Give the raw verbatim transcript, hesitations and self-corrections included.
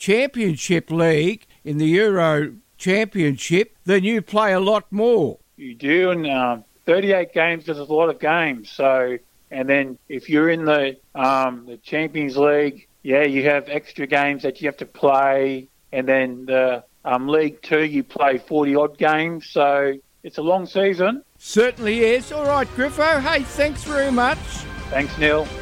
Championship League in the Euro Championship, then you play a lot more. You do, and um, thirty-eight games is a lot of games. So, and then if you're in the um, the Champions League, yeah, you have extra games that you have to play, and then the um, League Two, you play forty-odd games. So it's a long season. Certainly is. All right, Griffo. Hey, thanks very much. Thanks, Neil.